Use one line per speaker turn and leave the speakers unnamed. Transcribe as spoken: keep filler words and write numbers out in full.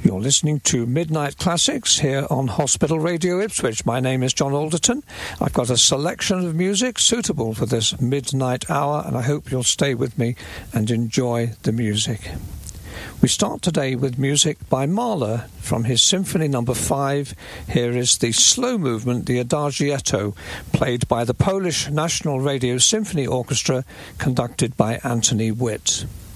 You're listening to Midnight Classics here on Hospital Radio Ipswich. My name is John Alderton. I've got a selection of music suitable for this midnight hour, and I hope you'll stay with me and enjoy the music. We start today with music by Mahler from his Symphony Number five. Here is the slow movement, the Adagietto, played by the Polish National Radio Symphony Orchestra, conducted by Anthony Witt.